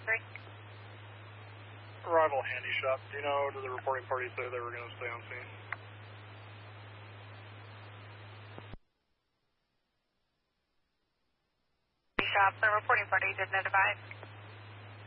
Arrival handy shop. Do you know, did the reporting party say they were going to stay on scene? Shop, the reporting party did notify.